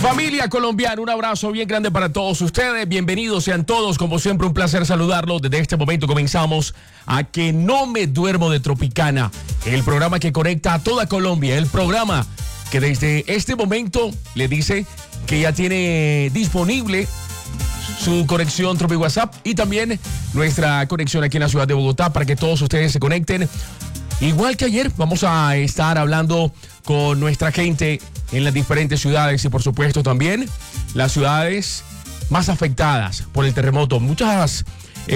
Familia colombiana, un abrazo bien grande para todos ustedes. Bienvenidos sean todos, como siempre un placer saludarlos. Desde este momento comenzamos a Que No Me Duermo de Tropicana, el programa que conecta a toda Colombia, el programa que desde este momento le dice que ya tiene disponible su conexión Tropi WhatsApp y también nuestra conexión aquí en la ciudad de Bogotá para que todos ustedes se conecten. Igual que ayer, vamos a estar hablando con nuestra gente en las diferentes ciudades y por supuesto también las ciudades más afectadas por el terremoto. Muchas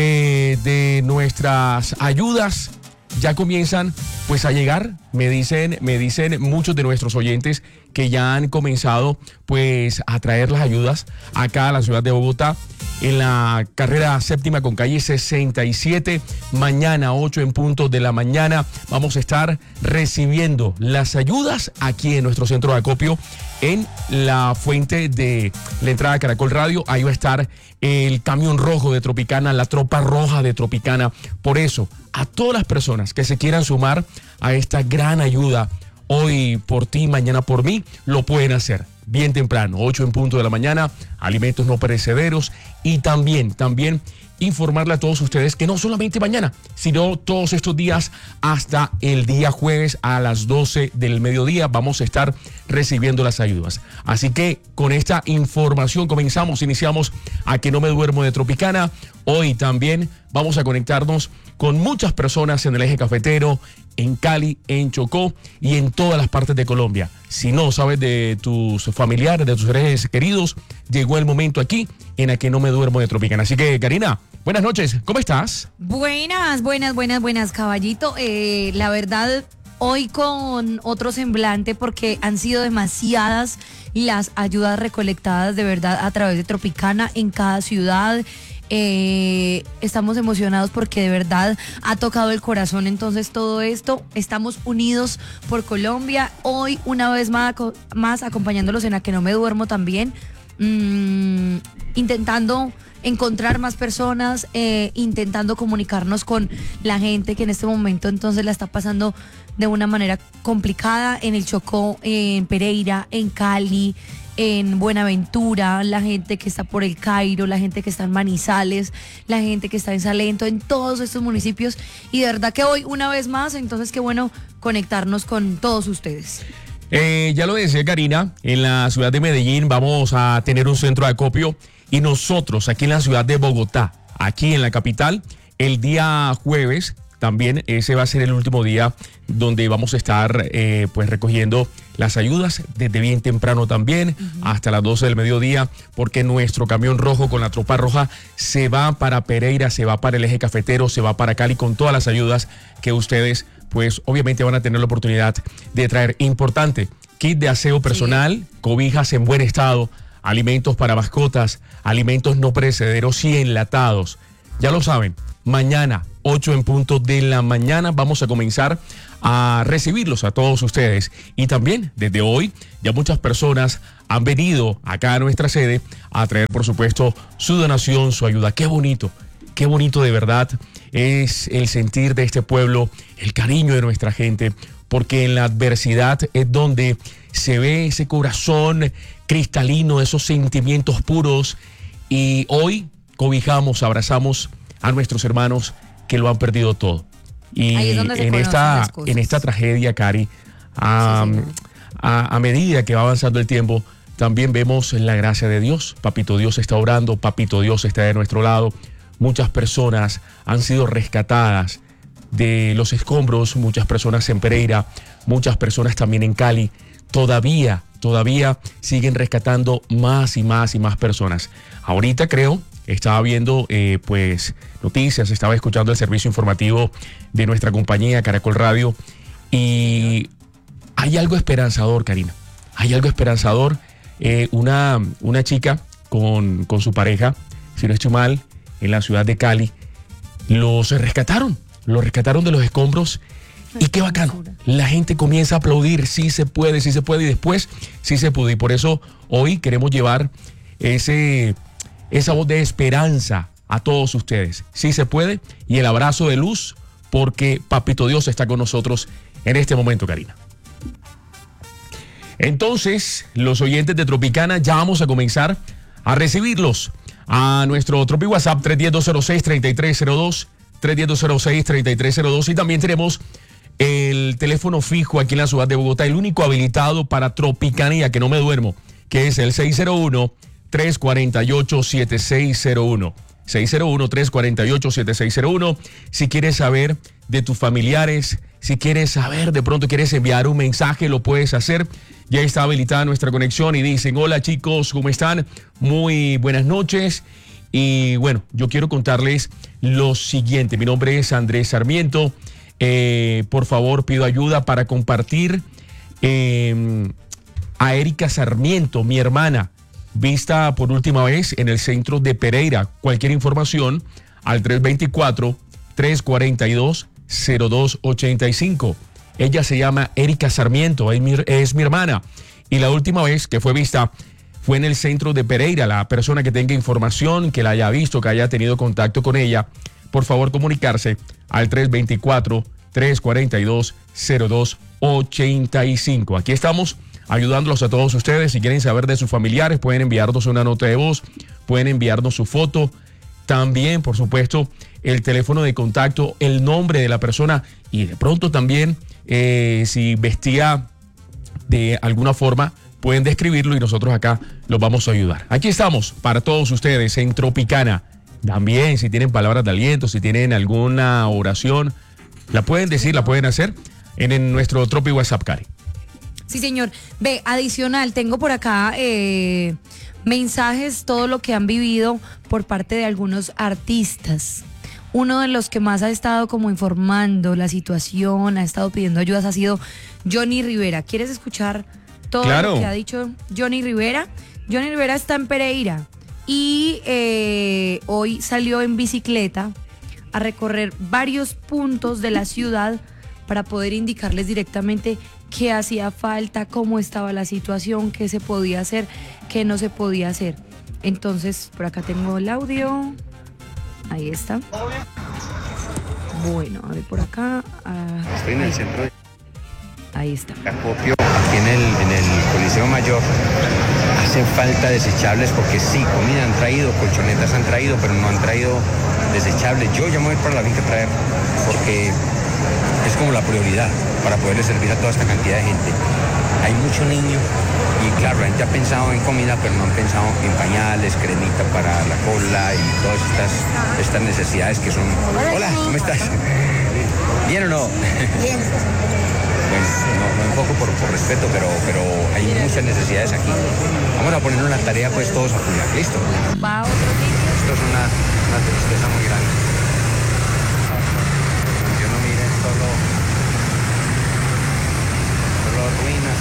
de nuestras ayudas ya comienzan pues a llegar. Me dicen muchos de nuestros oyentes que ya han comenzado pues a traer las ayudas acá a la ciudad de Bogotá. En la carrera séptima con calle 67, mañana 8 en punto de la mañana, vamos a estar recibiendo las ayudas aquí en nuestro centro de acopio, en la fuente de la entrada de Caracol Radio. Ahí va a estar el camión rojo de Tropicana, la tropa roja de Tropicana. Por eso, a todas las personas que se quieran sumar a esta gran ayuda, hoy por ti, mañana por mí, lo pueden hacer. Bien temprano, 8 en punto de la mañana, alimentos no perecederos y también informarle a todos ustedes que no solamente mañana, sino todos estos días hasta el día jueves a las 12 del mediodía vamos a estar recibiendo las ayudas. Así que con esta información iniciamos a Que No Me Duermo de Tropicana. Hoy también vamos a conectarnos con muchas personas en el eje cafetero, en Cali, en Chocó y en todas las partes de Colombia. Si no sabes de tus familiares, de tus seres queridos, llegó el momento aquí en A Que No Me Duermo de Tropicana. Así que, Karina, buenas noches, ¿cómo estás? Buenas, caballito. La verdad, hoy con otro semblante porque han sido demasiadas las ayudas recolectadas de verdad a través de Tropicana en cada ciudad. Estamos emocionados porque de verdad ha tocado el corazón. Entonces todo esto, estamos unidos por Colombia. Hoy una vez más acompañándolos en A Que No Me Duermo también, intentando encontrar más personas, intentando comunicarnos con la gente que en este momento entonces la está pasando de una manera complicada en el Chocó, en Pereira, en Cali, en Buenaventura, la gente que está por el Cairo, la gente que está en Manizales, la gente que está en Salento, en todos estos municipios. Y de verdad que hoy, una vez más, entonces qué bueno conectarnos con todos ustedes. Ya lo decía Karina, en la ciudad de Medellín vamos a tener un centro de acopio y nosotros aquí en la ciudad de Bogotá, aquí en la capital, el día jueves, también ese va a ser el último día donde vamos a estar pues recogiendo las ayudas desde bien temprano también, hasta las 12 del mediodía, porque nuestro camión rojo con la tropa roja se va para Pereira, se va para el eje cafetero, se va para Cali con todas las ayudas que ustedes pues obviamente van a tener la oportunidad de traer. Importante, kit de aseo personal, cobijas en buen estado, alimentos para mascotas, alimentos no perecederos y enlatados. Ya lo saben, mañana 8 en punto de la mañana vamos a comenzar a recibirlos a todos ustedes. Y también desde hoy ya muchas personas han venido acá a nuestra sede a traer por supuesto su donación, su ayuda. Qué bonito de verdad es el sentir de este pueblo, el cariño de nuestra gente, porque en la adversidad es donde se ve ese corazón cristalino, esos sentimientos puros. Y hoy cobijamos, abrazamos a nuestros hermanos que lo han perdido todo. Y en esta tragedia, Cari, a medida que va avanzando el tiempo, también vemos la gracia de Dios. Papito Dios está orando, Papito Dios está de nuestro lado. Muchas personas han sido rescatadas de los escombros, muchas personas en Pereira, muchas personas también en Cali. Todavía siguen rescatando más y más personas. Ahorita creo, estaba viendo pues noticias, estaba escuchando el servicio informativo de nuestra compañía Caracol Radio y hay algo esperanzador, Karina. Hay algo esperanzador. Una chica con su pareja, si no estoy mal, en la ciudad de Cali, los rescataron de los escombros. Y qué bacano, la gente comienza a aplaudir, sí se puede, y después sí se pudo. Y por eso hoy queremos llevar esa voz de esperanza a todos ustedes. Sí se puede, y el abrazo de luz, porque Papito Dios está con nosotros en este momento, Karina. Entonces, los oyentes de Tropicana ya vamos a comenzar a recibirlos a nuestro Tropi WhatsApp 310-206-3302, 310-206-3302, y también tenemos el teléfono fijo aquí en la ciudad de Bogotá, el único habilitado para Tropicanía, que no me duermo, que es el 601-348-7601. 601-348-7601. Si quieres saber de tus familiares, si quieres saber, de pronto quieres enviar un mensaje, lo puedes hacer. Ya está habilitada nuestra conexión y dicen: hola chicos, ¿cómo están? Muy buenas noches. Y bueno, yo quiero contarles lo siguiente. Mi nombre es Andrés Sarmiento. Por favor, pido ayuda para compartir a Erika Sarmiento, mi hermana, vista por última vez en el centro de Pereira. Cualquier información al 324-342-0285. Ella se llama Erika Sarmiento, es mi hermana. Y la última vez que fue vista fue en el centro de Pereira. La persona que tenga información, que la haya visto, que haya tenido contacto con ella, por favor comunicarse al 324-342-0285. Aquí estamos ayudándolos a todos ustedes. Si quieren saber de sus familiares, pueden enviarnos una nota de voz, pueden enviarnos su foto. También, por supuesto, el teléfono de contacto, el nombre de la persona y de pronto también si vestía de alguna forma, pueden describirlo y nosotros acá los vamos a ayudar. Aquí estamos para todos ustedes en Tropicana. También, si tienen palabras de aliento, si tienen alguna oración, la pueden decir, la pueden hacer en nuestro Tropi WhatsApp, Cari. Sí, señor. Ve, adicional, tengo por acá mensajes, todo lo que han vivido por parte de algunos artistas. Uno de los que más ha estado como informando la situación, ha estado pidiendo ayudas, ha sido Johnny Rivera. ¿Quieres escuchar todo Claro. lo que ha dicho Johnny Rivera? Johnny Rivera está en Pereira y hoy salió en bicicleta a recorrer varios puntos de la ciudad para poder indicarles directamente qué hacía falta, cómo estaba la situación, qué se podía hacer, qué no se podía hacer. Entonces, por acá tengo el audio. Ahí está. Bueno, a ver por acá. Estoy en el centro de Ahí está. acopio, aquí en el Coliseo Mayor. Hacen falta desechables porque sí, comida han traído, colchonetas han traído, pero no han traído desechables. Yo ya me voy para la finca a traer porque es como la prioridad para poderle servir a toda esta cantidad de gente. Hay mucho niño y claro, la gente ha pensado en comida, pero no han pensado en pañales, cremita para la cola y todas estas necesidades que son... Hola, ¿cómo estás? ¿Bien o no? Bien. Bueno, no enfoco por respeto, pero hay muchas necesidades aquí. Vamos a poner una tarea pues todos a apoyar, ¿listo? Va a otro sitio. Esto es una tristeza muy grande. Yo no mire solo ruinas.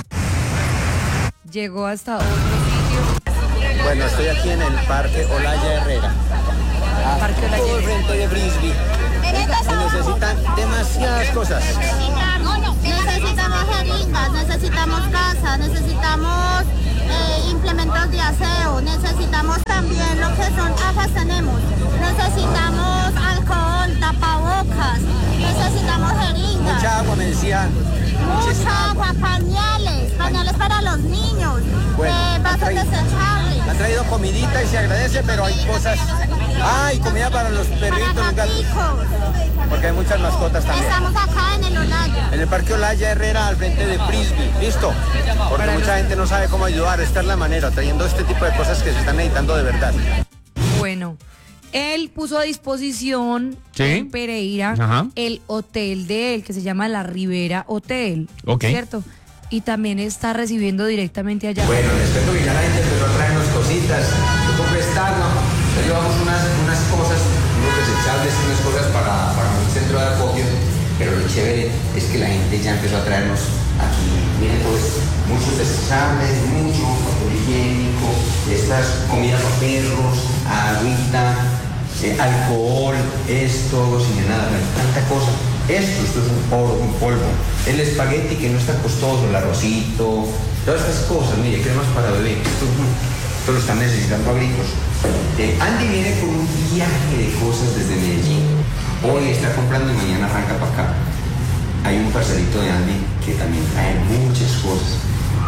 Llegó hasta otro sitio. Bueno, estoy aquí en el Parque Olaya Herrera. Parque Olaya Todo el Herrera. frente de Frisbee. Se necesitan demasiadas cosas. Necesitamos jeringas, necesitamos gasas, necesitamos implementos de aseo, necesitamos también lo que son AFAS tenemos, necesitamos alcohol, tapabocas, necesitamos jeringas, Mucha agua, me decían. mucha agua, pañales para los niños, Bueno, vasos desechables, Han traído comidita y se agradece, pero hay cosas. Y comida para los perritos, para los gatos, gaticos. porque hay muchas mascotas también. Estamos acá en el Olaya. En el Parque Olaya Herrera, al frente de Frisbee. ¿Listo? Porque mucha gente no sabe cómo ayudar. Esta es la manera, trayendo este tipo de cosas que se están necesitando de verdad. Bueno, él puso a disposición Sí. en Pereira Ajá. el hotel de él, que se llama La Ribera Hotel. Ok. ¿Cierto? Y también está recibiendo directamente allá. Bueno, les cuento que ya la gente empezó a traernos cositas. Yo compré esta agua, ya llevamos unas cosas, unos desechables, unas cosas para un centro de acopio. Pero lo chévere es que la gente ya empezó a traernos aquí, miren pues, muchos desechables, mucho papel higiénico, estas comidas para perros, agüita, alcohol, esto, sin nada, tanta cosa. Esto es un polvo. El espagueti que no está costoso, el arrocito, todas estas cosas, mire, cremas para bebé, esto lo están necesitando a gritos. Andy viene con un viaje de cosas desde Medellín. Hoy está comprando y mañana arranca para acá. Hay un parcerito de Andy que también trae muchas cosas.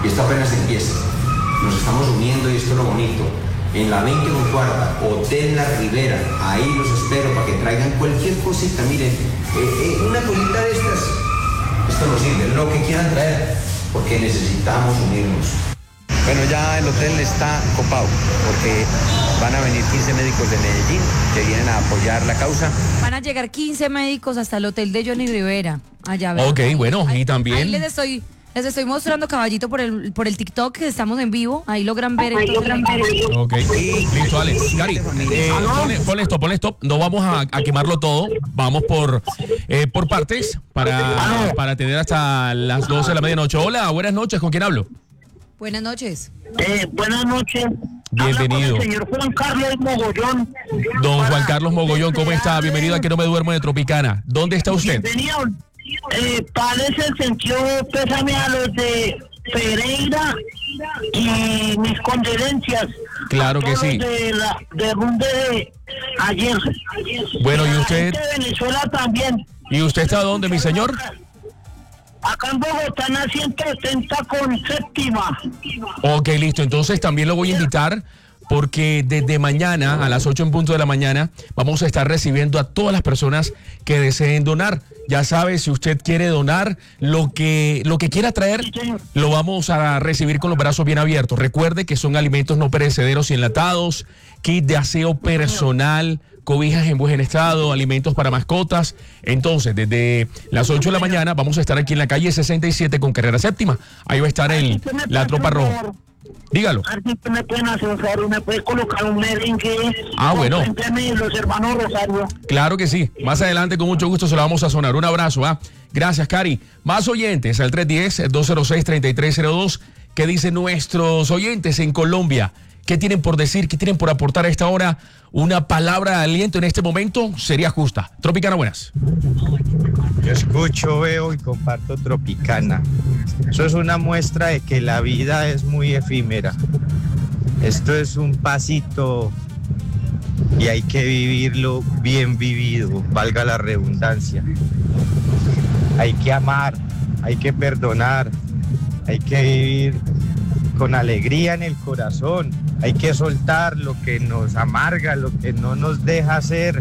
y esto apenas empieza. Nos estamos uniendo y esto es lo bonito. En la 20 con cuarta, Hotel La Ribera, ahí los espero para que traigan cualquier cosita, miren, una cosita de estas, esto nos sirve, lo que quieran traer, porque necesitamos unirnos. Bueno, ya el hotel está copado porque van a venir 15 médicos de Medellín que vienen a apoyar la causa. Van a llegar 15 médicos hasta el hotel de Johnny Rivera. Allá, ¿verdad? Ok, bueno, y también... Ahí les estoy mostrando, caballito, por el TikTok, que estamos en vivo. Ahí logran ver. Ok, listo, Alex. Gary, ponle stop. No vamos a quemarlo todo. Vamos por partes para tener hasta las 12 de la medianoche. Hola, buenas noches. ¿Con quién hablo? Buenas noches. Buenas noches. Bienvenido. El señor Juan Carlos Mogollón. Don Juan Carlos Mogollón, ¿cómo está? Bienvenido a Que No Me Duermo de Tropicana. ¿Dónde está usted? Bienvenido. Parece el sentido pésame a los de Pereira y mis condolencias. Claro que a todos sí. De rumbe de ayer. Bueno, ¿y usted? De Venezuela también. ¿Y usted está dónde, mi señor? Acá en Bogotá en la 170 con séptima. Ok, listo. Entonces también lo voy a invitar porque desde mañana a las 8 en punto de la mañana vamos a estar recibiendo a todas las personas que deseen donar. Ya sabe, si usted quiere donar lo que quiera traer, lo vamos a recibir con los brazos bien abiertos. Recuerde que son alimentos no perecederos y enlatados, kit de aseo personal, cobijas en buen estado, alimentos para mascotas. Entonces, desde las 8 de la mañana vamos a estar aquí en la calle 67 con carrera séptima. Ahí va a estar la tropa roja. Dígalo. ¿Qué me pueden hacer, Rosario? ¿Me puede colocar un merengue? Bueno. Los hermanos Rosario. Claro que sí. Más adelante, con mucho gusto, se lo vamos a sonar. Un abrazo, ¿ah? Gracias, Cari. Más oyentes al 310-206-3302. ¿Qué dicen nuestros oyentes en Colombia? ¿Qué tienen por decir? ¿Qué tienen por aportar a esta hora? Una palabra de aliento en este momento sería justa. Tropicana, buenas. Yo escucho, veo y comparto Tropicana. Eso es una muestra de que la vida es muy efímera. Esto es un pasito y hay que vivirlo bien vivido, valga la redundancia. Hay que amar, hay que perdonar, hay que vivir con alegría en el corazón. Hay que soltar lo que nos amarga, lo que no nos deja ser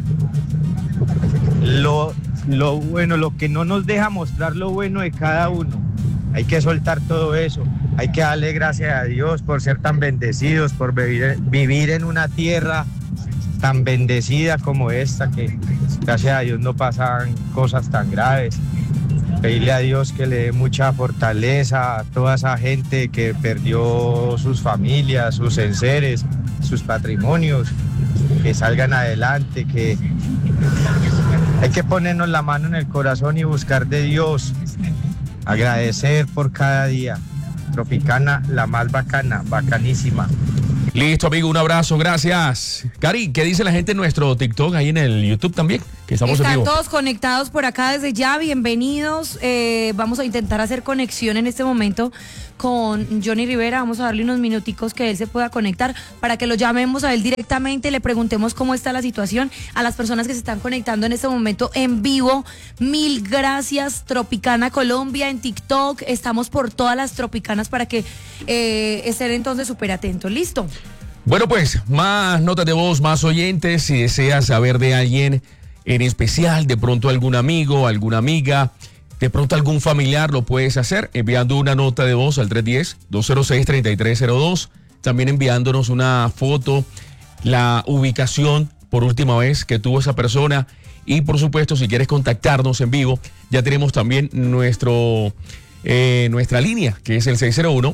lo bueno, lo que no nos deja mostrar lo bueno de cada uno. Hay que soltar todo eso. Hay que darle gracias a Dios por ser tan bendecidos, por vivir en una tierra tan bendecida como esta, que gracias a Dios no pasan cosas tan graves. Pedirle a Dios que le dé mucha fortaleza a toda esa gente que perdió sus familias, sus enseres, sus patrimonios, que salgan adelante, que hay que ponernos la mano en el corazón y buscar de Dios, agradecer por cada día. Tropicana, la más bacana, bacanísima. Listo, amigo, un abrazo, gracias. Cari, ¿qué dice la gente en nuestro TikTok, ahí en el YouTube también? Que estamos en Están vivo. todos conectados por acá desde ya, bienvenidos. Vamos a intentar hacer conexión en este momento con Johnny Rivera. Vamos a darle unos minuticos que él se pueda conectar para que lo llamemos a él directamente, le preguntemos cómo está la situación. A las personas que se están conectando en este momento en vivo, mil gracias. Tropicana Colombia en TikTok, estamos por todas las tropicanas para que estén entonces súper atentos. ¿Listo? Bueno, pues, más notas de voz, más oyentes. Si deseas saber de alguien en especial, de pronto algún amigo, alguna amiga, de pronto algún familiar, lo puedes hacer enviando una nota de voz al 310-206-3302. También enviándonos una foto, la ubicación por última vez que tuvo esa persona. Y por supuesto, si quieres contactarnos en vivo, ya tenemos también nuestra línea, que es el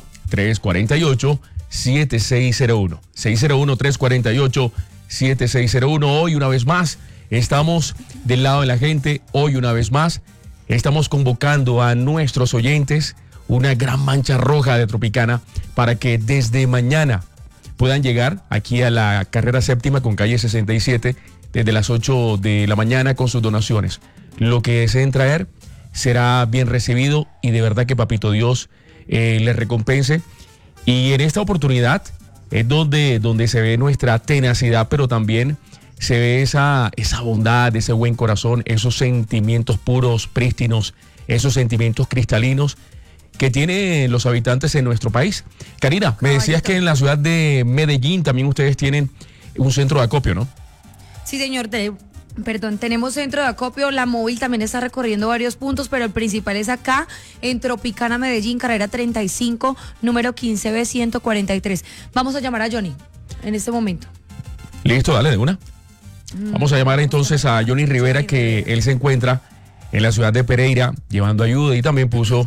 601-348-7601. 601-348-7601. Hoy, una vez más, estamos del lado de la gente. Hoy, una vez más, estamos convocando a nuestros oyentes, una gran mancha roja de Tropicana, para que desde mañana puedan llegar aquí a la carrera séptima con calle 67 desde las 8 de la mañana con sus donaciones. Lo que deseen traer será bien recibido y de verdad que Papito Dios les recompense. Y en esta oportunidad es donde se ve nuestra tenacidad, pero también se ve esa bondad, ese buen corazón, esos sentimientos puros, prístinos, esos sentimientos cristalinos que tienen los habitantes en nuestro país. Karina, me decías que en la ciudad de Medellín también ustedes tienen un centro de acopio, ¿no? Sí, señor. Tenemos centro de acopio. La móvil también está recorriendo varios puntos, pero el principal es acá, en Tropicana, Medellín, carrera 35, número 15B143. Vamos a llamar a Johnny en este momento. Listo, dale de una. Vamos a llamar entonces a Johnny Rivera, que él se encuentra en la ciudad de Pereira llevando ayuda y también puso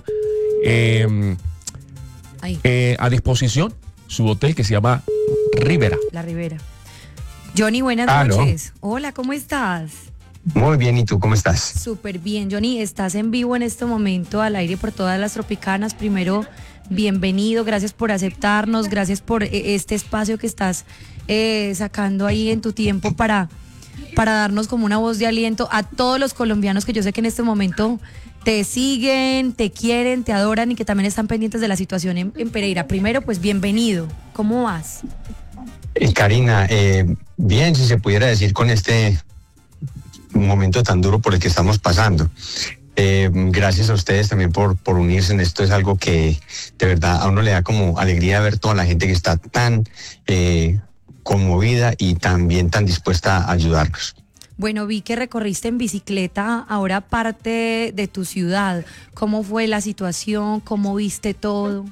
a disposición su hotel que se llama Rivera. La Rivera. Johnny, buenas noches. Hola, ¿cómo estás? Muy bien, ¿y tú cómo estás? Súper bien, Johnny. Estás en vivo en este momento al aire por todas las Tropicanas. Primero, bienvenido, gracias por aceptarnos, gracias por este espacio que estás sacando ahí en tu tiempo para darnos como una voz de aliento a todos los colombianos que yo sé que en este momento te siguen, te quieren, te adoran y que también están pendientes de la situación en Pereira. Primero, pues bienvenido. ¿Cómo vas? Karina, bien, si se pudiera decir con este momento tan duro por el que estamos pasando. Gracias a ustedes también por unirse en esto. Es algo que de verdad a uno le da como alegría ver toda la gente que está tan conmovida y también tan dispuesta a ayudarnos. Bueno, vi que recorriste en bicicleta ahora parte de tu ciudad. ¿Cómo fue la situación? ¿Cómo viste todo?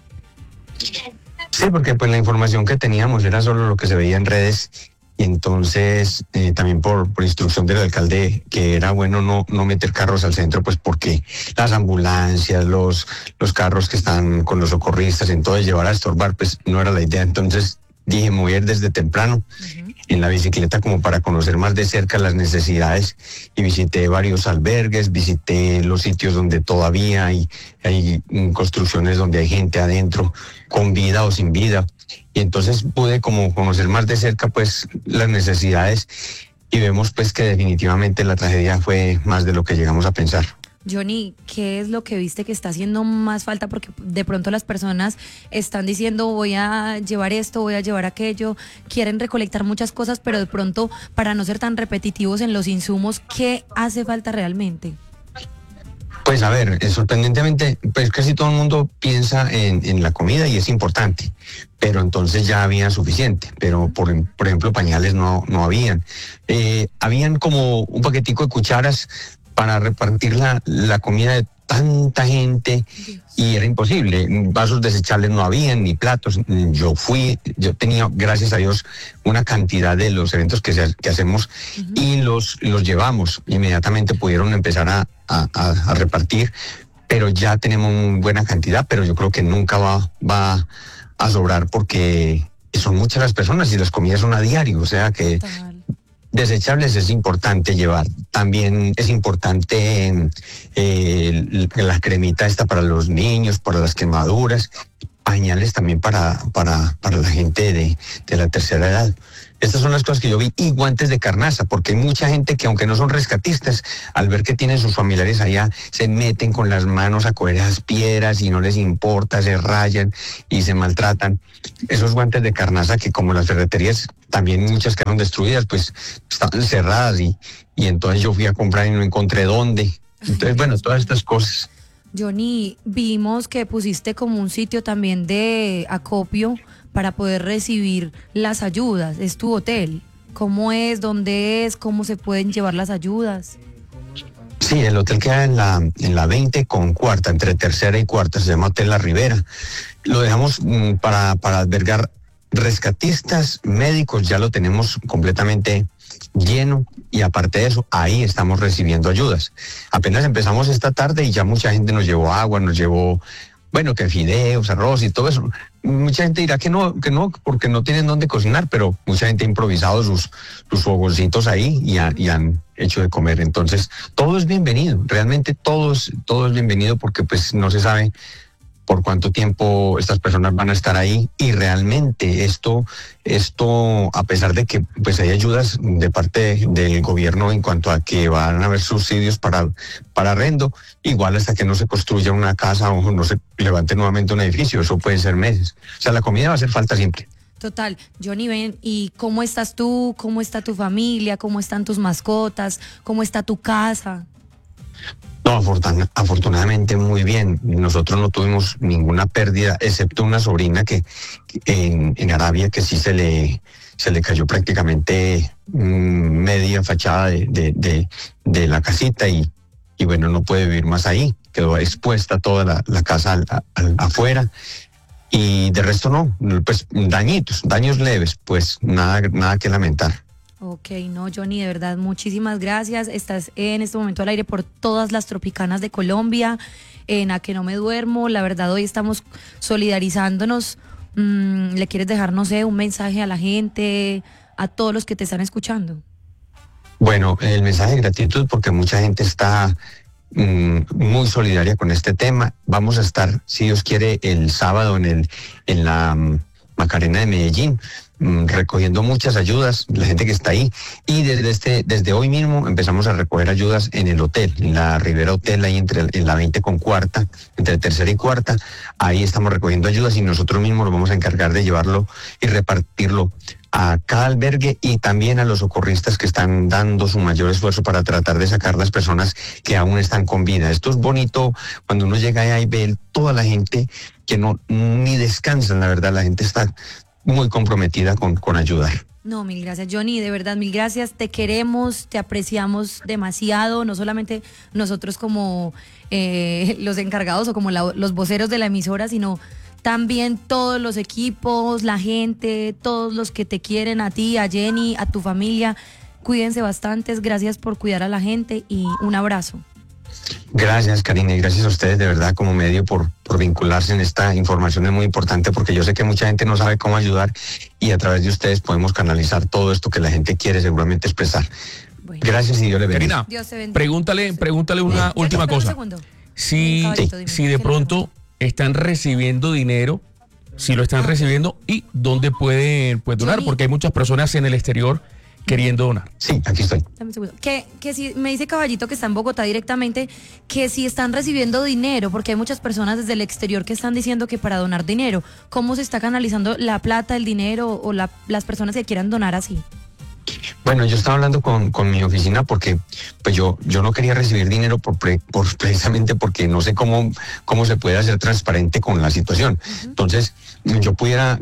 Sí, porque pues la información que teníamos era solo lo que se veía en redes y entonces también por instrucción del alcalde que era bueno no meter carros al centro, pues porque las ambulancias, los carros que están con los socorristas, entonces llevar a estorbar, pues no era la idea. Entonces dije, me voy a ir desde temprano en la bicicleta como para conocer más de cerca las necesidades y visité varios albergues, visité los sitios donde todavía hay construcciones donde hay gente adentro con vida o sin vida y entonces pude como conocer más de cerca pues las necesidades y vemos pues que definitivamente la tragedia fue más de lo que llegamos a pensar. Johnny, ¿qué es lo que viste que está haciendo más falta? Porque de pronto las personas están diciendo voy a llevar esto, voy a llevar aquello, quieren recolectar muchas cosas, pero de pronto para no ser tan repetitivos en los insumos, ¿qué hace falta realmente? Pues a ver, sorprendentemente, pues casi todo el mundo piensa en la comida y es importante, pero entonces ya había suficiente, pero por ejemplo pañales no habían. Habían como un paquetico de cucharas para repartir la comida de tanta gente y era imposible. Vasos desechables no habían, ni platos. Yo tenía, gracias a Dios, una cantidad de los eventos que hacemos y los llevamos. Inmediatamente pudieron empezar a repartir, pero ya tenemos una buena cantidad, pero yo creo que nunca va a sobrar porque son muchas las personas y las comidas son a diario, o sea que... Desechables es importante llevar. También es importante la cremita esta para los niños, para las quemaduras, pañales también para la gente de la tercera edad. Estas son las cosas que yo vi y guantes de carnaza, porque hay mucha gente que aunque no son rescatistas, al ver que tienen sus familiares allá, se meten con las manos a coger esas piedras y no les importa, se rayan y se maltratan. Esos guantes de carnaza que como las ferreterías también muchas quedaron destruidas, pues estaban cerradas y entonces yo fui a comprar y no encontré dónde. Entonces, bueno, todas estas cosas. Johnny, vimos que pusiste como un sitio también de acopio para poder recibir las ayudas. Es tu hotel. ¿Cómo es? ¿Dónde es? ¿Cómo se pueden llevar las ayudas? Sí, el hotel queda en la 20 con cuarta, entre tercera y cuarta, se llama Hotel La Ribera. Lo dejamos para albergar rescatistas, médicos, ya lo tenemos completamente lleno y aparte de eso, ahí estamos recibiendo ayudas. Apenas empezamos esta tarde y ya mucha gente nos llevó agua, nos llevó, bueno, que fideos, arroz y todo eso. Mucha gente dirá que no, porque no tienen dónde cocinar, pero mucha gente ha improvisado sus fogoncitos ahí y han hecho de comer. Entonces, todo es bienvenido, realmente todo es bienvenido porque pues no se sabe por cuánto tiempo estas personas van a estar ahí y realmente esto a pesar de que pues hay ayudas de parte del gobierno en cuanto a que van a haber subsidios para arrendo, igual hasta que no se construya una casa o no se levante nuevamente un edificio, eso puede ser meses. O sea, la comida va a hacer falta siempre. Total. Johnny, ven, ¿y cómo estás tú? ¿Cómo está tu familia? ¿Cómo están tus mascotas? ¿Cómo está tu casa? No, afortunadamente muy bien. Nosotros no tuvimos ninguna pérdida, excepto una sobrina que en Arabia que sí se le cayó prácticamente media fachada de la casita y bueno, no puede vivir más ahí. Quedó expuesta toda la casa afuera. Y de resto no, pues daños leves, pues nada que lamentar. Ok, no, Johnny, de verdad, muchísimas gracias. Estás en este momento al aire por todas las tropicanas de Colombia, en A Que No Me Duermo. La verdad, hoy estamos solidarizándonos. ¿Le quieres dejar, no sé, un mensaje a la gente, a todos los que te están escuchando? Bueno, el mensaje de gratitud porque mucha gente está muy solidaria con este tema. Vamos a estar, si Dios quiere, el sábado en la Macarena de Medellín, recogiendo muchas ayudas, la gente que está ahí, y desde hoy mismo empezamos a recoger ayudas en el hotel, en la Rivera Hotel, ahí en la 20 con cuarta, entre tercera y cuarta. Ahí estamos recogiendo ayudas y nosotros mismos nos vamos a encargar de llevarlo y repartirlo a cada albergue y también a los socorristas que están dando su mayor esfuerzo para tratar de sacar las personas que aún están con vida. Esto es bonito cuando uno llega allá y ve toda la gente que ni descansan, la verdad, la gente está muy comprometida con ayudar. No, mil gracias, Johnny, de verdad, mil gracias. Te queremos, te apreciamos demasiado, no solamente nosotros como los encargados o como los voceros de la emisora, sino también todos los equipos, la gente, todos los que te quieren, a ti, a Jenny, a tu familia. Cuídense bastantes, gracias por cuidar a la gente y un abrazo. Gracias, Karina, y gracias a ustedes de verdad como medio por vincularse en esta información. Es muy importante porque yo sé que mucha gente no sabe cómo ayudar y a través de ustedes podemos canalizar todo esto que la gente quiere seguramente expresar. Bueno. Gracias y Dios le bendiga. Karina, Dios te bendiga. Pregúntale una última cosa. Si de pronto están recibiendo dinero, si lo están recibiendo y dónde pueden donar, porque hay muchas personas en el exterior queriendo donar. Sí, aquí estoy. Dame un segundo. Que si me dice Caballito que está en Bogotá directamente, que si están recibiendo dinero, porque hay muchas personas desde el exterior que están diciendo que para donar dinero, ¿cómo se está canalizando la plata, el dinero o las personas que quieran donar así? Bueno, yo estaba hablando con mi oficina porque pues yo no quería recibir dinero precisamente porque no sé cómo se puede hacer transparente con la situación. Entonces, yo pudiera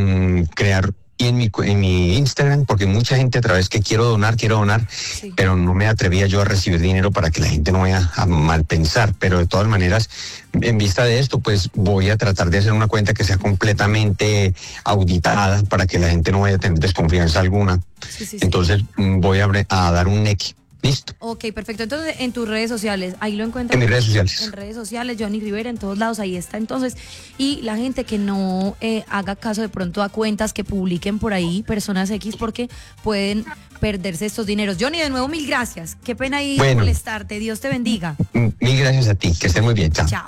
crear y en mi Instagram, porque mucha gente a través que quiero donar, sí, pero no me atrevía yo a recibir dinero para que la gente no vaya a mal pensar, pero de todas maneras, en vista de esto, pues voy a tratar de hacer una cuenta que sea completamente auditada para que la gente no vaya a tener desconfianza alguna. Sí. Entonces voy a dar un NEC. Listo. Ok, perfecto. Entonces, en tus redes sociales, ahí lo encuentras. En mis redes sociales. En redes sociales, Johnny Rivera, en todos lados, ahí está. Entonces, y la gente que no haga caso de pronto a cuentas que publiquen por ahí, personas X, porque pueden perderse estos dineros. Johnny, de nuevo, mil gracias. Qué pena ahí molestarte. Dios te bendiga. Mil gracias a ti. Que estés muy bien. Chao. Chao.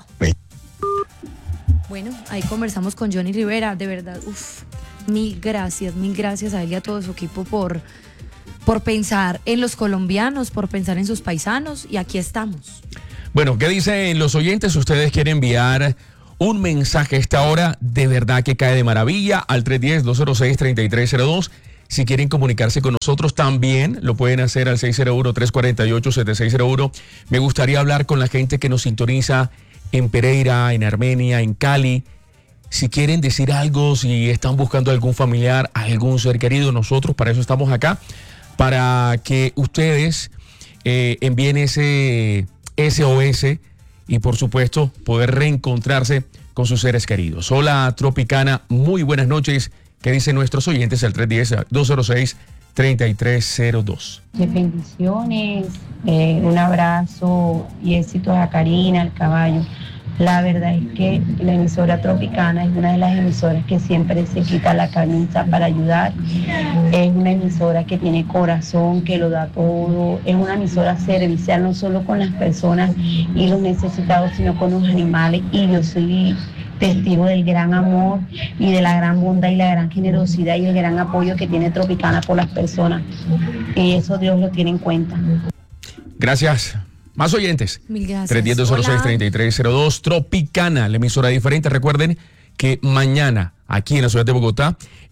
Bueno, ahí conversamos con Johnny Rivera. De verdad, mil gracias a él y a todo su equipo por pensar en los colombianos, por pensar en sus paisanos, y aquí estamos. Bueno, ¿qué dicen los oyentes? Ustedes quieren enviar un mensaje a esta hora, de verdad que cae de maravilla, al 310-206-3302. Si quieren comunicarse con nosotros también, lo pueden hacer al 601-348-7601. Me gustaría hablar con la gente que nos sintoniza en Pereira, en Armenia, en Cali. Si quieren decir algo, si están buscando algún familiar, algún ser querido, nosotros para eso estamos acá, para que ustedes envíen ese SOS y por supuesto poder reencontrarse con sus seres queridos. Hola Tropicana, muy buenas noches. ¿Qué dicen nuestros oyentes? Al 310-206-3302. Bendiciones, un abrazo y éxitos a Karina, al caballo. La verdad es que la emisora Tropicana es una de las emisoras que siempre se quita la camisa para ayudar. Es una emisora que tiene corazón, que lo da todo. Es una emisora servicial no solo con las personas y los necesitados, sino con los animales. Y yo soy testigo del gran amor y de la gran bondad y la gran generosidad y el gran apoyo que tiene Tropicana por las personas. Y eso Dios lo tiene en cuenta. Gracias. Más oyentes. Mil gracias. 310-206-3302. Tropicana, la emisora diferente. Recuerden que mañana, aquí en la ciudad de Bogotá,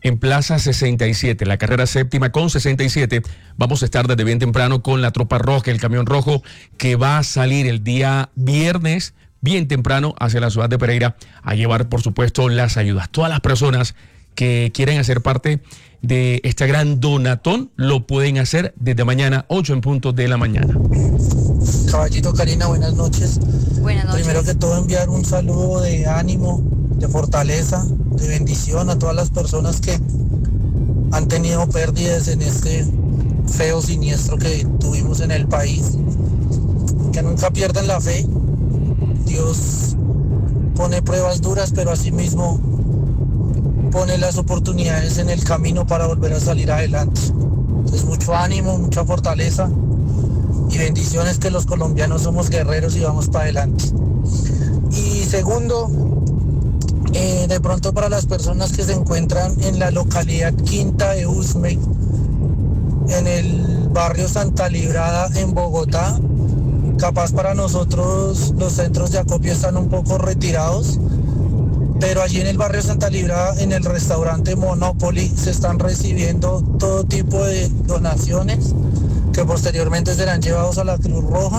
en Plaza 67, la carrera séptima con 67. Vamos a estar desde bien temprano con la tropa roja, el camión rojo, que va a salir el día viernes bien temprano hacia la ciudad de Pereira a llevar, por supuesto, las ayudas. Todas las personas que quieren hacer parte de esta gran donatón lo pueden hacer desde mañana, 8 en punto de la mañana. Caballito, Karina, buenas noches. Buenas noches. Primero que todo, enviar un saludo de ánimo, de fortaleza, de bendición a todas las personas que han tenido pérdidas en este feo siniestro que tuvimos en el país. Que nunca pierdan la fe. Dios pone pruebas duras, pero asimismo pone las oportunidades en el camino para volver a salir adelante. Entonces, mucho ánimo, mucha fortaleza y bendiciones, que los colombianos somos guerreros y vamos para adelante. Y segundo, de pronto para las personas que se encuentran en la localidad Quinta de Usme, en el barrio Santa Librada en Bogotá, capaz para nosotros los centros de acopio están un poco retirados, pero allí en el barrio Santa Librada, en el restaurante Monopoly, se están recibiendo todo tipo de donaciones que posteriormente serán llevados a la Cruz Roja.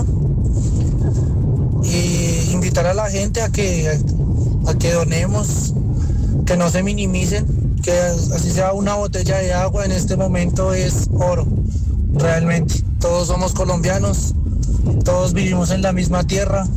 Y invitar a la gente a que donemos, que no se minimicen, que así sea una botella de agua en este momento es oro, realmente. Todos somos colombianos, todos vivimos en la misma tierra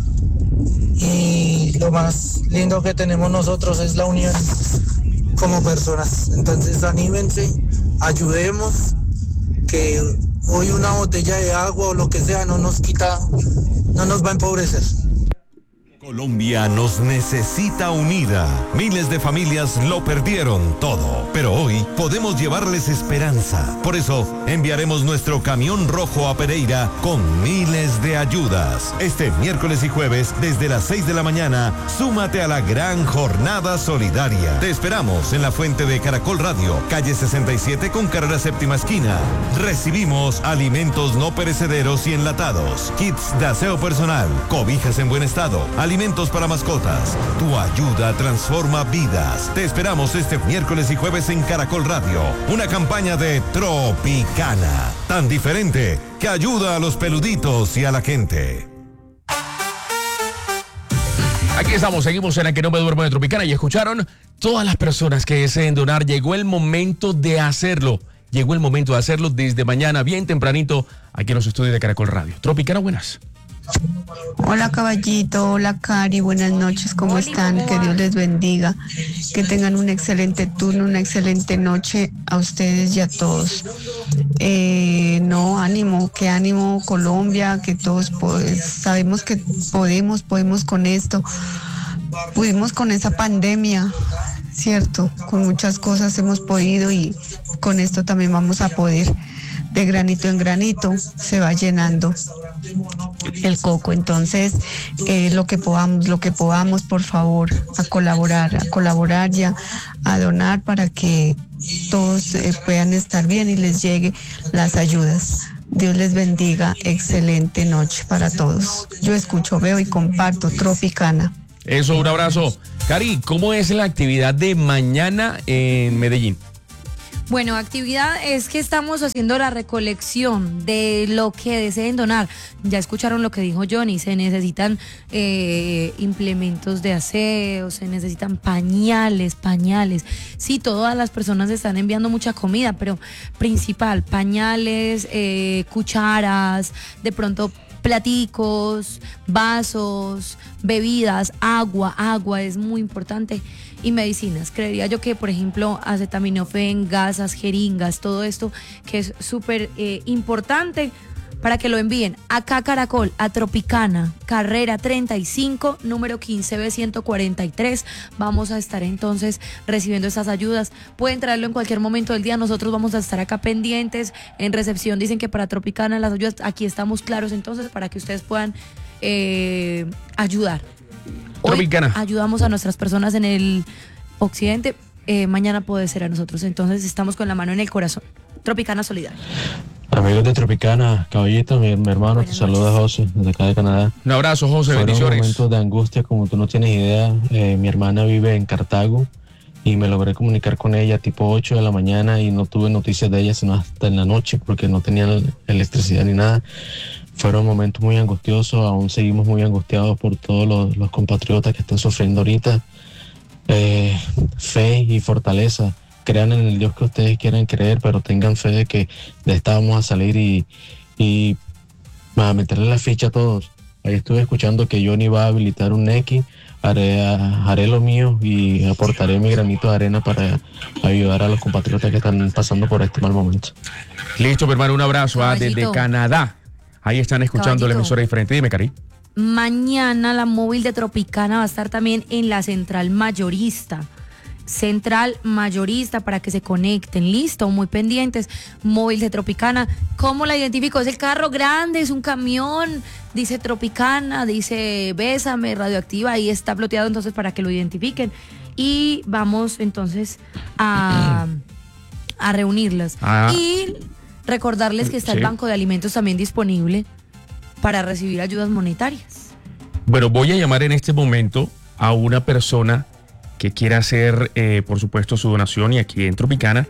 y lo más lindo que tenemos nosotros es la unión como personas. Entonces anímense, ayudemos, que hoy una botella de agua o lo que sea no nos va a empobrecer. Colombia nos necesita unida. Miles de familias lo perdieron todo, pero hoy podemos llevarles esperanza. Por eso enviaremos nuestro camión rojo a Pereira con miles de ayudas. Este miércoles y jueves desde las 6 de la mañana, súmate a la gran jornada solidaria. Te esperamos en la fuente de Caracol Radio, calle 67 con carrera séptima esquina. Recibimos alimentos no perecederos y enlatados, kits de aseo personal, cobijas en buen estado, alimentos para mascotas. Tu ayuda transforma vidas. Te esperamos este miércoles y jueves en Caracol Radio. Una campaña de Tropicana, tan diferente que ayuda a los peluditos y a la gente. Aquí estamos, seguimos en la que no me duermo de Tropicana y escucharon todas las personas que deseen donar. Llegó el momento de hacerlo. Llegó el momento de hacerlo desde mañana, bien tempranito, aquí en los estudios de Caracol Radio. Tropicana, buenas. Hola Caballito, hola Cari, buenas noches, ¿cómo están? Que Dios les bendiga, que tengan un excelente turno, una excelente noche a ustedes y a todos. No, ánimo Colombia, que todos sabemos que podemos con esto, pudimos con esa pandemia, cierto, con muchas cosas hemos podido y con esto también vamos a poder. De granito en granito se va llenando el coco. Entonces, lo que podamos, por favor, a colaborar ya, a donar para que todos puedan estar bien y les llegue las ayudas. Dios les bendiga, excelente noche para todos. Yo escucho, veo y comparto Tropicana. Eso, un abrazo. Cari, ¿cómo es la actividad de mañana en Medellín? Bueno, actividad es que estamos haciendo la recolección de lo que deseen donar. Ya escucharon lo que dijo Johnny, se necesitan implementos de aseo, se necesitan pañales. Sí, todas las personas están enviando mucha comida, pero principal, pañales, cucharas, de pronto platicos, vasos, bebidas, agua es muy importante. Y medicinas, creería yo que, por ejemplo, acetaminofén, gasas, jeringas, todo esto que es súper importante para que lo envíen acá Caracol, a Tropicana, carrera 35, número 15B143. Vamos a estar entonces recibiendo estas ayudas. Pueden traerlo en cualquier momento del día. Nosotros vamos a estar acá pendientes. En recepción dicen que para Tropicana las ayudas, aquí estamos claros entonces para que ustedes puedan ayudar. Hoy Tropicana. Ayudamos a nuestras personas en el occidente, mañana puede ser a nosotros. Entonces estamos con la mano en el corazón. Tropicana Solidaria. Amigos de Tropicana, Caballito, mi hermano, te saluda José, desde acá de Canadá. Un abrazo, José, Fueron bendiciones. momentos de angustia, como tú no tienes idea. Mi hermana vive en Cartago y me logré comunicar con ella tipo 8 de la mañana y no tuve noticias de ella sino hasta en la noche porque no tenían electricidad ni nada. Fueron momentos muy angustiosos, aún seguimos muy angustiados por todos los compatriotas que están sufriendo ahorita. Fe y fortaleza, crean en el Dios que ustedes quieran creer, pero tengan fe de que de esta vamos a salir y a meterle la ficha a todos. Ahí estuve escuchando que Johnny va a habilitar un X, haré lo mío y aportaré mi granito de arena para ayudar a los compatriotas que están pasando por este mal momento. Listo, mi hermano, un abrazo desde Canadá. Ahí están escuchando la emisora diferente. Dime, Cari. Mañana la móvil de Tropicana va a estar también en la central mayorista. Central mayorista para que se conecten. Listo, muy pendientes. Móvil de Tropicana. ¿Cómo la identifico? Es el carro grande, es un camión. Dice Tropicana, dice Bésame, Radioactiva. Ahí está ploteado entonces para que lo identifiquen. Y vamos entonces a reunirlas. Y recordarles que está el Banco de Alimentos también disponible para recibir ayudas monetarias. Bueno, voy a llamar en este momento a una persona que quiera hacer, por supuesto, su donación, y aquí en Tropicana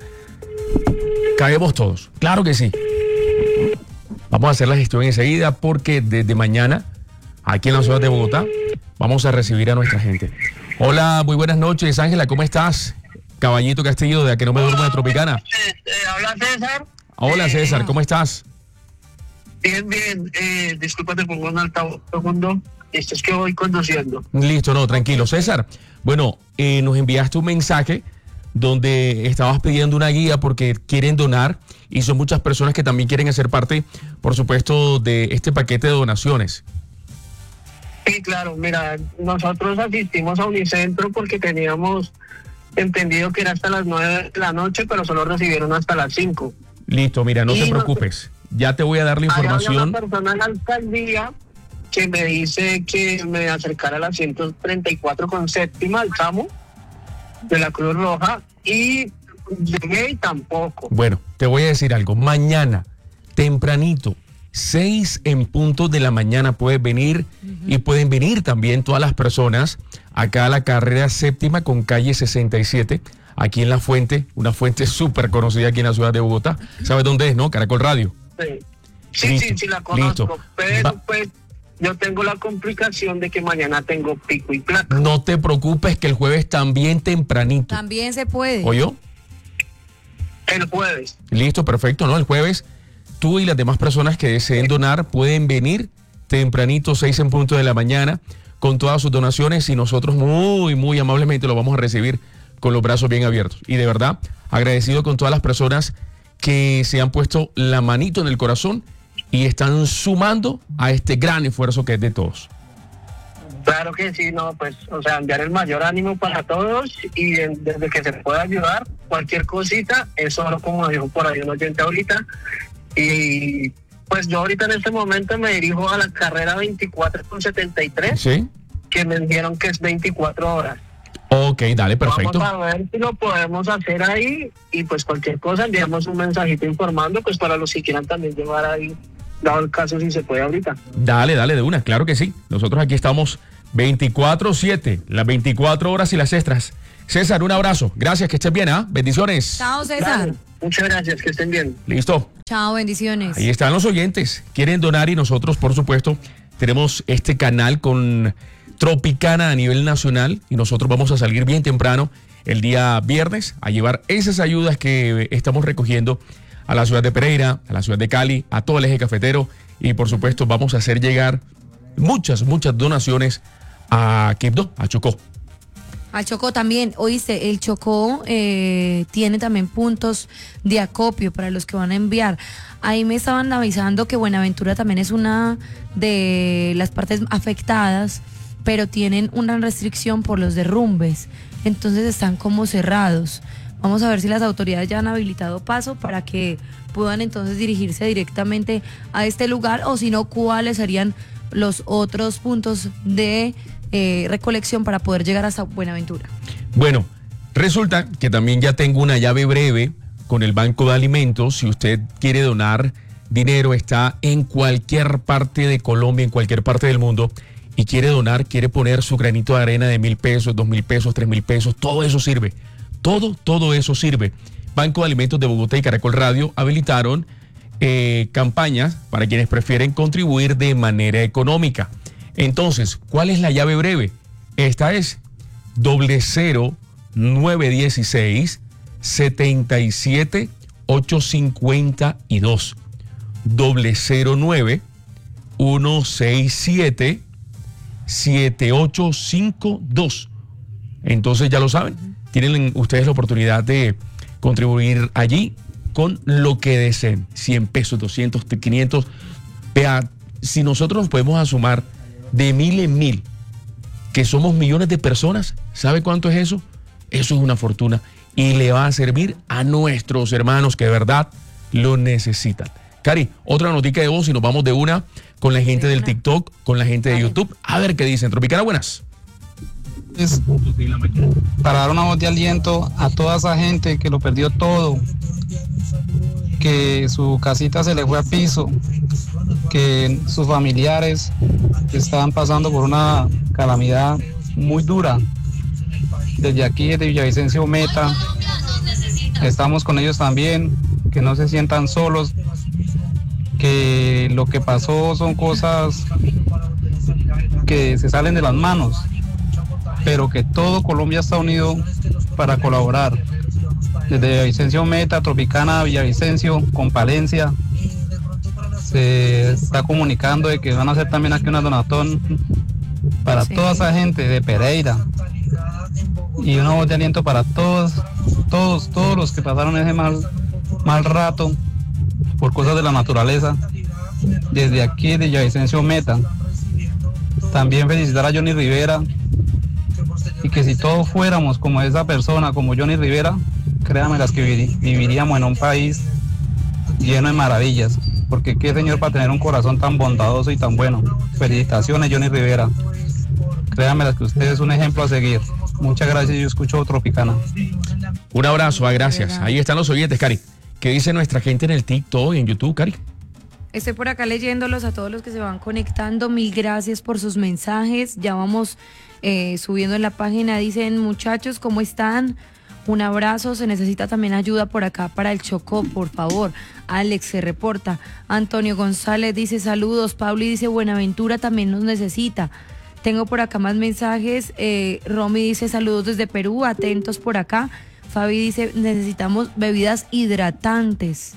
caemos todos. Claro que sí. Vamos a hacer la gestión enseguida porque desde mañana, aquí en la ciudad de Bogotá, vamos a recibir a nuestra gente. Hola, muy buenas noches, Ángela, ¿cómo estás? Caballito Castillo, de A Que No Me Duermo de Tropicana. ¿Habla César? Hola, César, ¿cómo estás? Bien, bien. Disculpa, te pongo en altavoz segundo. Esto es que voy conduciendo. Listo, no, tranquilo. César, bueno, nos enviaste un mensaje donde estabas pidiendo una guía porque quieren donar y son muchas personas que también quieren hacer parte, por supuesto, de este paquete de donaciones. Sí, claro. Mira, nosotros asistimos a Unicentro porque teníamos entendido que era hasta las 9 de la noche, pero solo recibieron hasta las 5. Listo, mira, no te preocupes. Ya te voy a dar la información. Hay una persona en la alcaldía que me dice que me acercara a la 134 con séptima, al tramo de la Cruz Roja, y llegué y tampoco. Bueno, te voy a decir algo. Mañana, tempranito, 6 en punto de la mañana puedes venir y pueden venir también todas las personas acá a la carrera séptima con calle 67, aquí en La Fuente, una fuente súper conocida aquí en la ciudad de Bogotá. ¿Sabes dónde es, no? Caracol Radio. Sí, la conozco, pero pues yo tengo la complicación de que mañana tengo pico y placa. No te preocupes que el jueves también tempranito. También se puede. ¿Oyó? El jueves. Listo, perfecto, ¿no? El jueves tú y las demás personas que deseen donar pueden venir tempranito, 6 en punto de la mañana, con todas sus donaciones y nosotros muy, muy amablemente lo vamos a recibir con los brazos bien abiertos. Y de verdad, agradecido con todas las personas que se han puesto la manito en el corazón y están sumando a este gran esfuerzo que es de todos. Claro que sí, no, pues, o sea, enviar el mayor ánimo para todos y desde que se pueda ayudar, cualquier cosita, es solo como dijo por ahí un oyente ahorita. Y pues yo ahorita en este momento me dirijo a la carrera 24 con 73, ¿sí? Que me dijeron que es 24 horas. Ok, dale, perfecto. Vamos a ver si lo podemos hacer ahí y pues cualquier cosa enviamos un mensajito informando pues para los que quieran también llevar ahí, dado el caso si se puede ahorita. Dale, de una, claro que sí. Nosotros aquí estamos 24/7, las 24 horas y las extras. César, un abrazo. Gracias, que estés bien, ¿ah? Bendiciones. Chao, César. Dale, muchas gracias, que estén bien. Listo. Chao, bendiciones. Ahí están los oyentes. Quieren donar y nosotros, por supuesto, tenemos este canal con Tropicana a nivel nacional y nosotros vamos a salir bien temprano el día viernes a llevar esas ayudas que estamos recogiendo a la ciudad de Pereira, a la ciudad de Cali, a todo el eje cafetero y por supuesto vamos a hacer llegar muchas donaciones a Quibdó, a Chocó. Al Chocó también, oíste, el Chocó tiene también puntos de acopio para los que van a enviar. Ahí me estaban avisando que Buenaventura también es una de las partes afectadas, pero tienen una restricción por los derrumbes, entonces están como cerrados. Vamos a ver si las autoridades ya han habilitado paso para que puedan entonces dirigirse directamente a este lugar o si no, cuáles serían los otros puntos de recolección para poder llegar hasta Buenaventura. Bueno, resulta que también ya tengo una llave breve con el Banco de Alimentos. Si usted quiere donar dinero, está en cualquier parte de Colombia, en cualquier parte del mundo, y quiere donar, quiere poner su granito de arena de 1,000 pesos, 2,000 pesos, 3,000 pesos, todo eso sirve. Todo eso sirve. Banco de Alimentos de Bogotá y Caracol Radio habilitaron campañas para quienes prefieren contribuir de manera económica. Entonces, ¿cuál es la llave breve? Esta es 00916 77 852 009 167 7852. Entonces ya lo saben, tienen ustedes la oportunidad de contribuir allí con lo que deseen, 100 pesos, 200, 500. Vea, si nosotros nos podemos sumar de 1000 en 1000, que somos millones de personas, ¿sabe cuánto es eso? Eso es una fortuna y le va a servir a nuestros hermanos que de verdad lo necesitan. Cari, otra notica de voz y nos vamos de una con la gente del TikTok, con la gente de YouTube. A ver qué dicen. Tropicana, buenas. Para dar una voz de aliento a toda esa gente que lo perdió todo, que su casita se le fue a piso, que sus familiares estaban pasando por una calamidad muy dura. Desde aquí, desde Villavicencio Meta, estamos con ellos también, que no se sientan solos, que lo que pasó son cosas que se salen de las manos, pero que todo Colombia está unido para colaborar. Desde Villavicencio Meta, Tropicana, Villavicencio, con Palencia, se está comunicando de que van a hacer también aquí una donatón para toda esa gente de Pereira. Y una voz de aliento para todos los que pasaron ese mal rato por cosas de la naturaleza. Desde aquí, de Villavicencio Meta. También felicitar a Johnny Rivera, y que si todos fuéramos como esa persona, como Johnny Rivera, créanme las que viviríamos en un país lleno de maravillas, porque qué señor para tener un corazón tan bondadoso y tan bueno. Felicitaciones, Johnny Rivera, créanme las que usted es un ejemplo a seguir. Muchas gracias, yo escucho Tropicana. Un abrazo, gracias. Ahí están los oyentes, Cari. ¿Qué dice nuestra gente en el TikTok y en YouTube, Cari? Estoy por acá leyéndolos a todos los que se van conectando. Mil gracias por sus mensajes. Ya vamos subiendo en la página. Dicen, muchachos, ¿cómo están? Un abrazo. Se necesita también ayuda por acá para el Chocó, por favor. Alex se reporta. Antonio González dice saludos. Pauli dice Buenaventura también nos necesita. Tengo por acá más mensajes. Romy dice saludos desde Perú, atentos por acá. Fabi dice necesitamos bebidas hidratantes.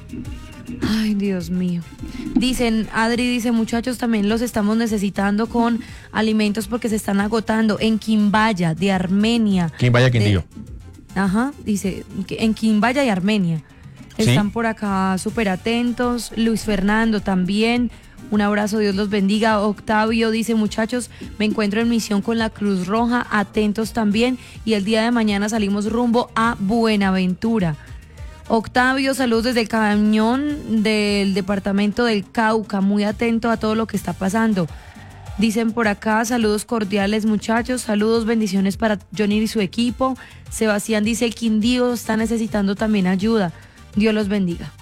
Ay, Dios mío. Dicen, Adri dice, muchachos, también los estamos necesitando con alimentos porque se están agotando. En Quimbaya, de Armenia. Quimbaya, Quindío. Ajá, dice, en Quimbaya y Armenia. ¿Sí? Están por acá súper atentos. Luis Fernando también. Un abrazo, Dios los bendiga. Octavio dice, muchachos, me encuentro en misión con la Cruz Roja, atentos también. Y el día de mañana salimos rumbo a Buenaventura. Octavio, saludos desde el Cañón del departamento del Cauca, muy atento a todo lo que está pasando. Dicen por acá, saludos cordiales muchachos, saludos, bendiciones para Johnny y su equipo. Sebastián dice, el Quindío está necesitando también ayuda. Dios los bendiga.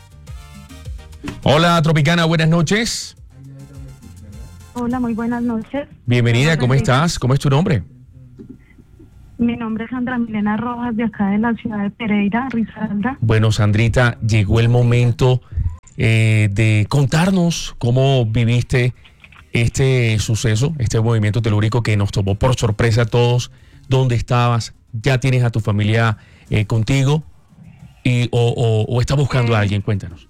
Hola, Tropicana, buenas noches. Hola, muy buenas noches. Bienvenida, ¿cómo estás? ¿Cómo es tu nombre? Mi nombre es Sandra Milena Rojas, de acá de la ciudad de Pereira, Risaralda. Bueno, Sandrita, llegó el momento de contarnos cómo viviste este suceso, este movimiento telúrico que nos tomó por sorpresa a todos. ¿Dónde estabas? ¿Ya tienes a tu familia contigo? ¿O estás buscando a alguien? Cuéntanos.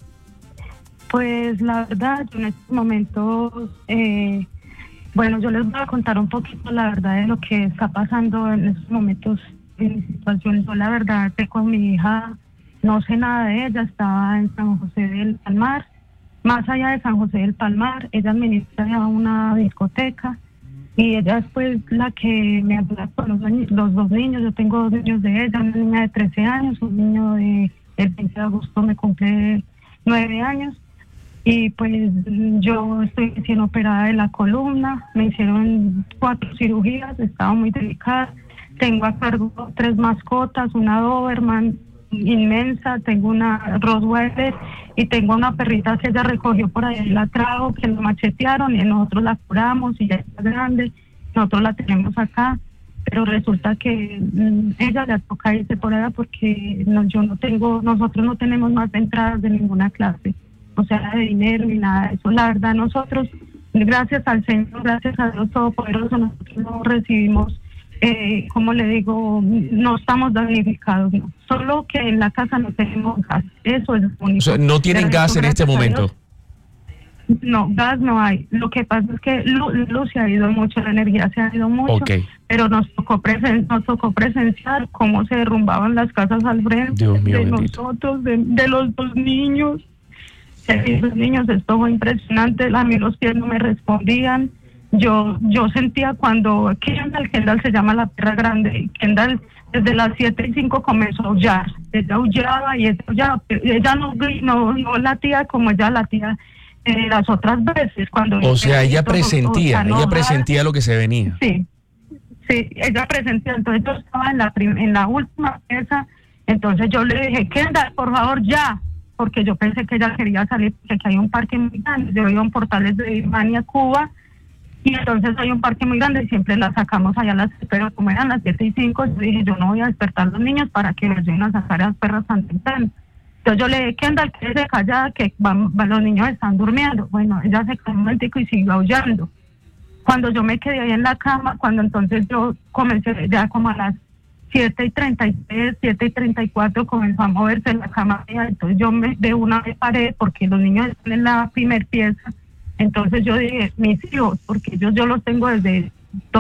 Pues la verdad, yo en estos momentos... bueno, yo les voy a contar un poquito la verdad de lo que está pasando en estos momentos en mi situación. Yo la verdad que con mi hija no sé nada de ella, estaba en San José del Palmar. Más allá de San José del Palmar, ella administra una discoteca y ella es pues la que me ayuda con los dos niños. Yo tengo 2 niños de ella, una niña de 13 años, un niño el 20 de agosto me cumple 9 años. Y pues yo estoy recién operada de la columna, me hicieron 4 cirugías, estaba muy delicada. Tengo a cargo 3 mascotas, una Doberman inmensa, tengo una Rottweiler y tengo una perrita que ella recogió por ahí, la trajo, que la machetearon y nosotros la curamos y ya está grande, nosotros la tenemos acá. pero resulta que ella le toca irse por allá porque nosotros no tenemos más entradas de ninguna clase, o sea, de dinero ni nada de eso. La verdad, nosotros, gracias al Señor, gracias a Dios Todopoderoso, nosotros no recibimos, como le digo, no estamos damnificados, no. Solo que en la casa no tenemos gas, eso es lo único. O sea, no tienen gas en este momento. No, gas no hay. Lo que pasa es que luz se ha ido mucho, la energía se ha ido mucho, pero nos tocó presenciar cómo se derrumbaban las casas al frente de nosotros, de los dos niños. Los niños, esto fue impresionante. A mí los pies no me respondían. Yo sentía cuando Kendall se llama la perra grande, Kendall desde las 7:05 comenzó a aullar. Ella aullaba y ella no latía como ella latía las otras veces. O sea, ella presentía lo que se venía. Sí, ella presentía. Entonces yo estaba en la última pieza, entonces yo le dije, Kendall, por favor, ya, porque yo pensé que ella quería salir, porque aquí hay un parque muy grande. Yo vivo en Portales de Birmania, Cuba, y entonces hay un parque muy grande y siempre la sacamos allá a las, pero como eran las 7:05, yo dije, yo no voy a despertar a los niños para que nos lleguen a sacar a las perras tan temprano. Entonces yo le dije, Kendall, quédese callada, que los niños están durmiendo. Bueno, ella se quedó un momentico y siguió aullando. Cuando yo me quedé ahí en la cama, cuando entonces yo comencé ya como a las 7:33, 7:34 comenzó a moverse la cama mía, entonces yo de una me paré porque los niños están en la primer pieza. Entonces yo dije, mis hijos, porque yo los tengo desde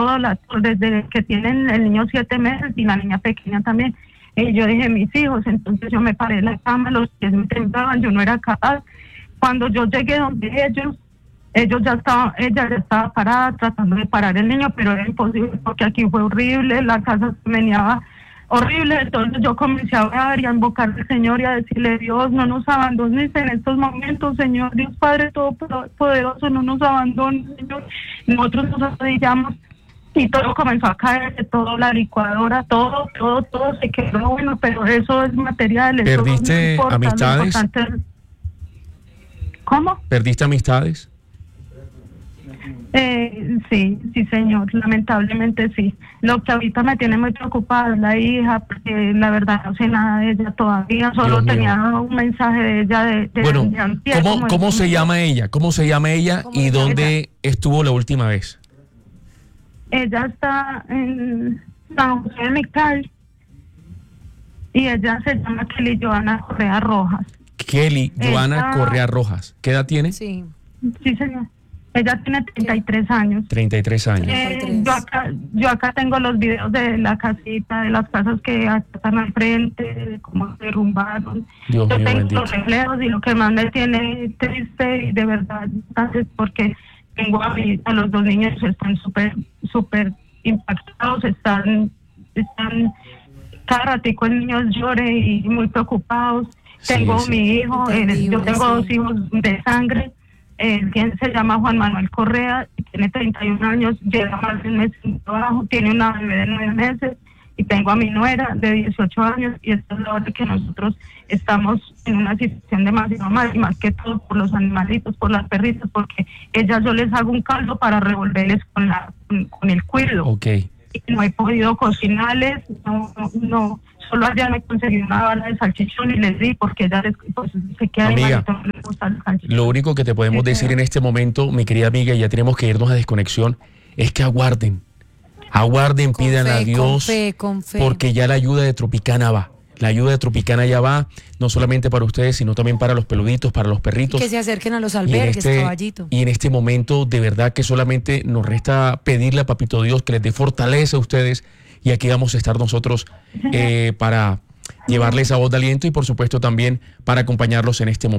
que tienen el niño 7 meses y la niña pequeña también. Yo dije, mis hijos, entonces yo me paré en la cama, los pies me temblaban, yo no era capaz. Cuando yo llegué donde ella ya estaba parada tratando de parar el niño, pero era imposible porque aquí fue horrible, la casa se meneaba horrible. Entonces yo comencé a orar y a invocar al Señor y a decirle, Dios, no nos abandones en estos momentos, Señor, Dios Padre Todopoderoso, no nos abandones, Señor. Nosotros nos arrodillamos y todo comenzó a caerse, todo, la licuadora, todo se quedó, bueno, pero eso es material. ¿Perdiste amistades? ¿Cómo? ¿Perdiste amistades? Sí, señor, lamentablemente sí. Lo que ahorita me tiene muy preocupada es la hija, porque la verdad no sé nada de ella todavía, solo tenía un mensaje de ella bueno, ¿cómo se llama ella? ¿Cómo se llama ella y dónde estuvo la última vez? Ella está en San José de Mical y ella se llama Kelly Joana Correa Rojas. Kelly Joana Correa Rojas. ¿Qué edad tiene? Sí, señor. Ella tiene 33 años. 33 años. Yo acá tengo los videos de la casita, de las casas que están al frente, de cómo se derrumbaron. Dios mío, tengo bendito. los reflejos y lo que más me tiene triste y de verdad, entonces, porque tengo a los dos niños, están súper impactados, están cada ratico el niño llore y muy preocupados. Tengo mi hijo, yo tengo dos hijos de sangre. Quien se llama Juan Manuel Correa, tiene 31 años, lleva más de un mes sin trabajo, tiene una bebé de 9 meses y tengo a mi nuera de 18 años y esta es la hora que nosotros estamos en una situación demasiado mal y más que todo por los animalitos, por las perritas, porque yo les hago un caldo para revolverles con el cuerdo. Okay. Y no he podido cocinarles, no. Solo allá me conseguí una bala de salchichón y les di porque ella se queda amiga, no les gusta el salchichón. Lo único que te podemos decir en este momento, mi querida amiga, ya tenemos que irnos a desconexión, es que aguarden, pidan a Dios, con fe. Porque ya la ayuda de Tropicana va. La ayuda de Tropicana ya va, no solamente para ustedes, sino también para los peluditos, para los perritos. Que se acerquen a los albergues, caballito. Y en este momento, de verdad que solamente nos resta pedirle a Papito Dios que les dé fortaleza a ustedes. Y aquí vamos a estar nosotros para llevarles esa voz de aliento y por supuesto también para acompañarlos en este momento.